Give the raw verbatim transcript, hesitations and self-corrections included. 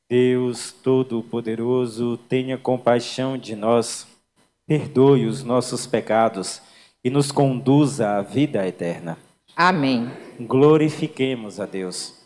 Deus Todo-Poderoso, tenha compaixão de nós, perdoe os nossos pecados e nos conduza à vida eterna. Amém. Glorifiquemos a Deus.